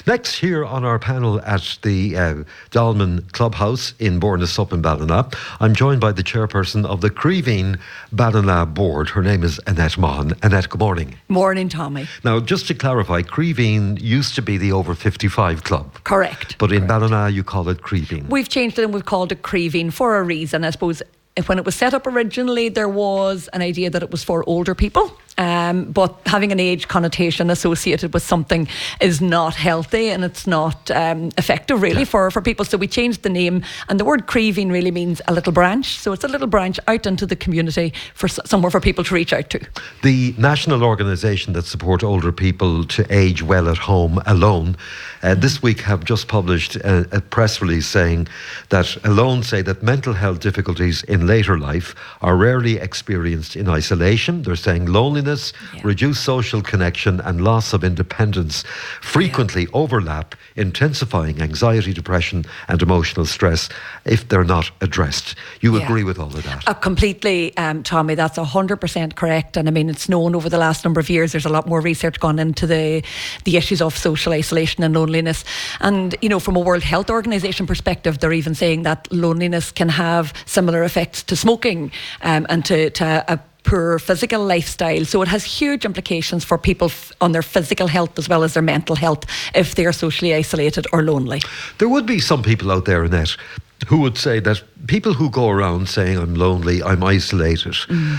Next, here on our panel at the Dalman Clubhouse in Bournemouth in Ballina, I'm joined by the chairperson of the Creeveen Ballina board. Her name is Annette Maughan. Annette, good morning. Morning, Tommy. Now, just to clarify, Creeveen used to be the over 55 club. Correct. But in Ballina, you call it Creeveen. We've changed it and we've called it Creeveen for a reason. I suppose when it was set up originally, there was an idea that it was for older people. But having an age connotation associated with something is not healthy and it's not effective really for people. So we changed the name, and the word Creeveen really means a little branch. So it's a little branch out into the community for somewhere for people to reach out to. The national organisation that support older people to age well at home alone this week have just published a press release saying that Alone say that mental health difficulties in later life are rarely experienced in isolation. They're saying loneliness, reduced social connection and loss of independence frequently overlap, intensifying anxiety, depression and emotional stress if they're not addressed. You agree with all of that? Completely, Tommy. That's 100% correct. And I mean, it's known over the last number of years, there's a lot more research gone into the issues of social isolation and loneliness. And, you know, from a World Health Organization perspective, they're even saying that loneliness can have similar effects to smoking and to a poor physical lifestyle. So it has huge implications for people on their physical health as well as their mental health if they're socially isolated or lonely. There would be some people out there, Annette, who would say that people who go around saying I'm lonely, I'm isolated,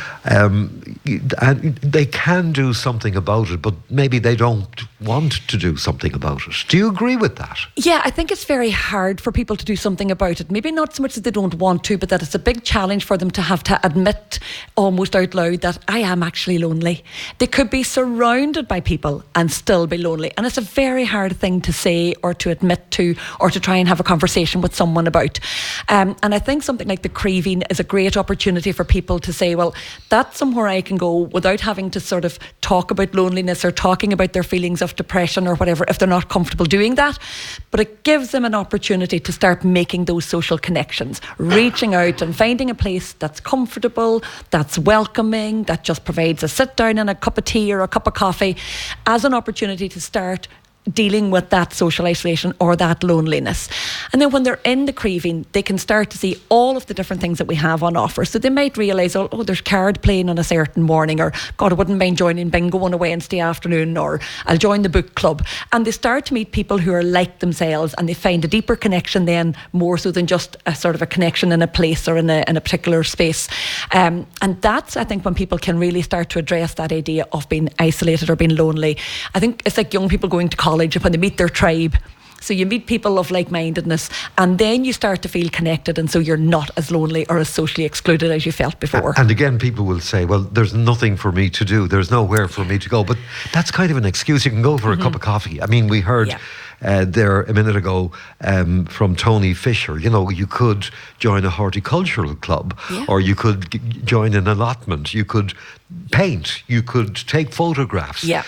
and they can do something about it, but maybe they don't want to do something about it. Do you agree with that? Yeah, I think it's very hard for people to do something about it. Maybe not so much that they don't want to, but that it's a big challenge for them to have to admit almost out loud that I am actually lonely. They could be surrounded by people and still be lonely. And it's a very hard thing to say or to admit to or to try and have a conversation with someone about. And I think something like the Creeveen is a great opportunity for people to say, well, that's somewhere I can go without having to sort of talk about loneliness or talking about their feelings of depression or whatever if they're not comfortable doing that. But it gives them an opportunity to start making those social connections, reaching out and finding a place that's comfortable, that's welcoming, that just provides a sit down and a cup of tea or a cup of coffee as an opportunity to start dealing with that social isolation or that loneliness. And then when they're in the Creeveen, they can start to see all of the different things that we have on offer. So they might realise, oh, there's card playing on a certain morning, or God, I wouldn't mind joining bingo on a Wednesday afternoon, or I'll join the book club. And they start to meet people who are like themselves, and they find a deeper connection then, more so than just a sort of a connection in a place or in a particular space. And that's, I think, when people can really start to address that idea of being isolated or being lonely. I think it's like young people going to college when they meet their tribe. So you meet people of like-mindedness and then you start to feel connected, and so you're not as lonely or as socially excluded as you felt before. And again, people will say, well, there's nothing for me to do. There's nowhere for me to go. But that's kind of an excuse. You can go for a cup of coffee. I mean, we heard there a minute ago from Tony Fisher, you know, you could join a horticultural club or you could join an allotment. You could paint. You could take photographs. Yeah.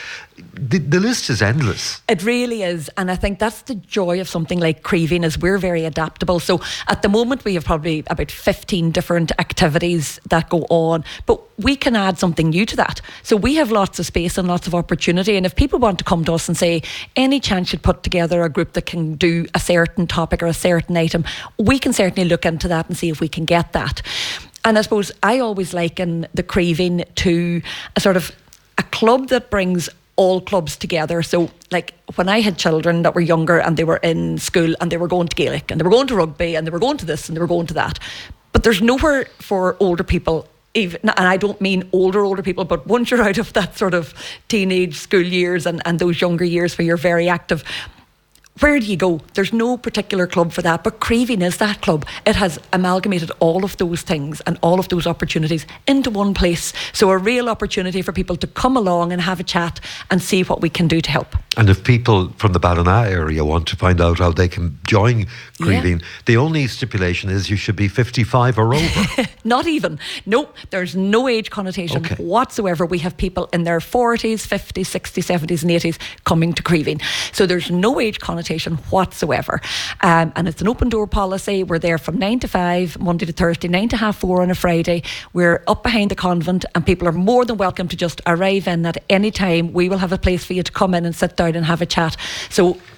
The list is endless. It really is. And I think that's the joy of something like Creeveen, is we're very adaptable. So at the moment we have probably about 15 different activities that go on, but we can add something new to that. So we have lots of space and lots of opportunity. And if people want to come to us and say, any chance you'd put together a group that can do a certain topic or a certain item, we can certainly look into that and see if we can get that. And I suppose I always liken the Creeveen to a sort of a club that brings all clubs together. So like when I had children that were younger and they were in school and they were going to Gaelic and they were going to rugby and they were going to this and they were going to that, but there's nowhere for older people, even, and I don't mean older people, but once you're out of that sort of teenage school years and those younger years where you're very active, where do you go? There's no particular club for that, but Creeveen is that club. It has amalgamated all of those things and all of those opportunities into one place. So a real opportunity for people to come along and have a chat and see what we can do to help. And if people from the Ballina area want to find out how they can join Creeveen, the only stipulation is you should be 55 or over. Not even. No, there's no age connotation whatsoever. We have people in their 40s, 50s, 60s, 70s and 80s coming to Creeveen. So there's no age connotation whatsoever. And it's an open door policy. We're there from 9 to 5, Monday to Thursday, 9 to half 4 on a Friday. We're up behind the convent and people are more than welcome to just arrive in at any time. We will have a place for you to come in and sit down and have a chat. So